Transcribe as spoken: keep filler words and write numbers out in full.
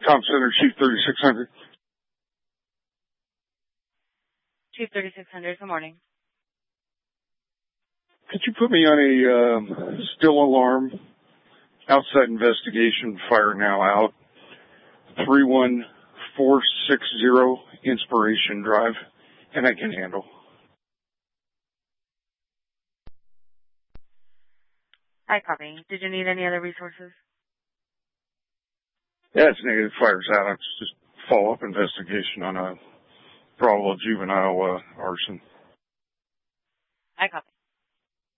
Com Center, Chief thirty-six hundred. Chief thirty-six hundred, good morning. Could you put me on a um, still alarm, outside investigation, fire now out, three one four six zero Inspiration Drive, and I can handle. Hi, copy. Did you need any other resources? Yeah, it's negative, fires out. It's just follow-up investigation on a probable juvenile uh, arson.